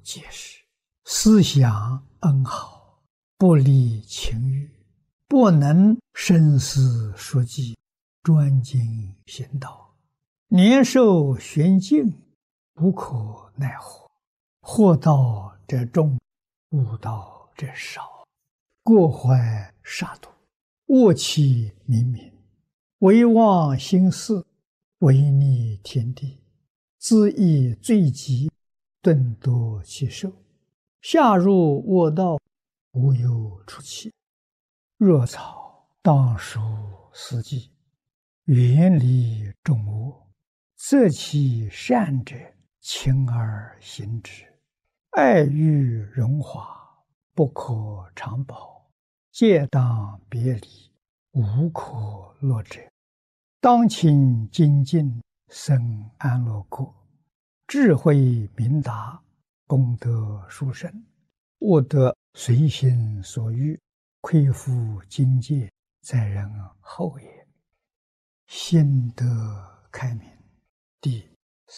皆是。思想恩好，不离情欲，不能深思熟记，专精行道，年寿玄静，无可奈何。惑道者众，悟道者少。过怀杀戮，恶气冥冥，唯忘心事，违逆天地，恣意罪极，顿夺其寿。下入恶道，无有出期。若草当属死地，远离众恶，择其善者，勤而行之。爱欲荣华，不可长保，戒当别离，无可乐者。当勤精进，生安乐国，智慧明达，功德殊胜，悟得随心所欲，恢复境界，在人后也。心得开明。第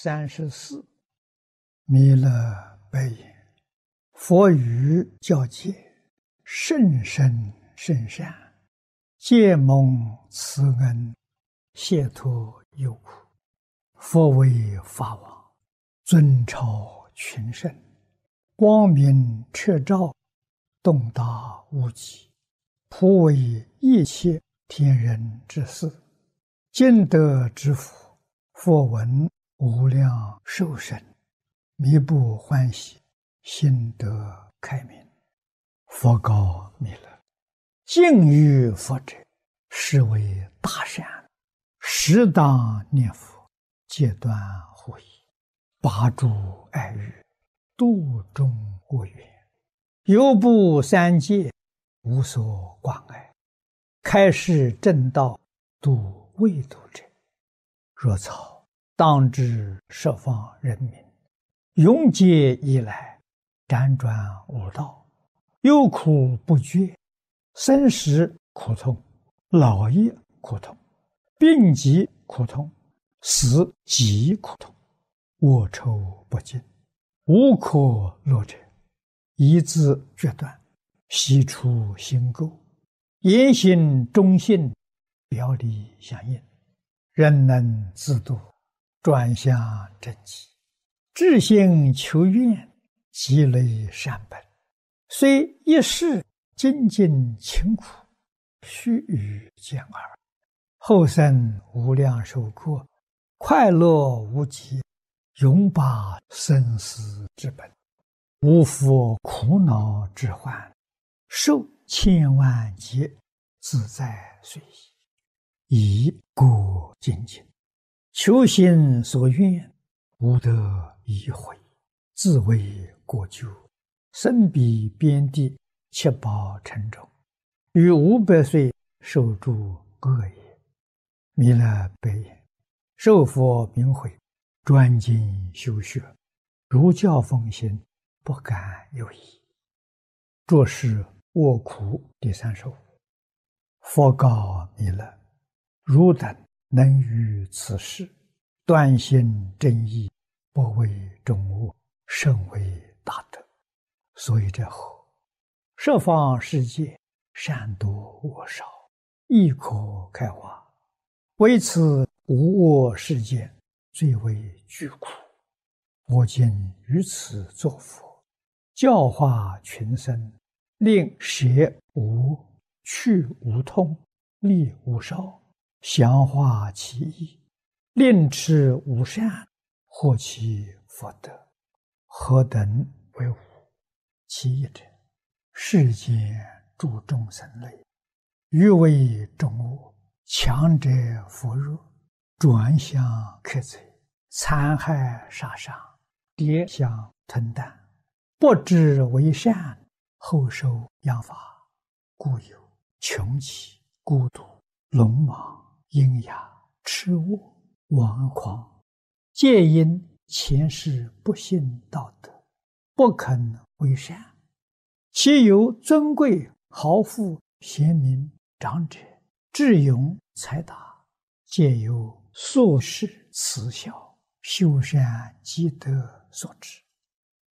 34。弥勒白言：佛语教戒，甚深甚善，皆蒙慈恩，解脱忧苦。佛为法王，尊超群圣，光明彻照，洞达无极，普为一切天人之事。今得之福，佛闻无量寿生，弥不欢喜，心得开明。佛告弥勒：敬于佛者，是为大善，适当念佛，戒断护疑，拔诸爱欲，度众恶缘，犹布三界，无所挂碍，开示正道，度未度者。若草当知十方人民，永劫以来，辗转无道，忧苦不绝，生死苦痛，老业苦痛，病疾苦痛，死极苦痛，恶臭不尽，无可乐者。一字决断，悉出心垢，言行忠信，表里相应，人能自度，转向正极，至心求愿，积累善本，虽一世精进勤苦，须臾见耳，后生无量寿过，快乐无极，永拔生死之本，无复苦恼之患，受千万劫，自在随意，以故精进，求心所愿，无得已悔，自为过咎，身彼边地，七宝沉重，于500岁受诸恶也。弥勒白言：受佛明慧，专精修学，如教奉行，不敢有疑。着是卧苦第35。佛告弥勒：汝等能于此事，断心正义，不为众恶，甚为大德。所以者何？十方世界，善多恶少，亦可开化，唯此无我世界，最为巨苦。我今于此作佛，教化群生，令舍无，去无痛，利无少，详化其意，令持无善，获其福德。何等为无？其一者，世间诸众生类，欲为众恶，强者扶弱，转向克贼，残害杀伤，跌相吞啖，不知为善，后受殃罚，故有穷奇、孤独、鲁莽、阴哑、痴恶、顽狂，皆因前世不信道德，不肯为善。其有尊贵、豪富、贤明、长者、智勇、才达，皆由宿世慈孝、修善积德所致。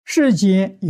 世间有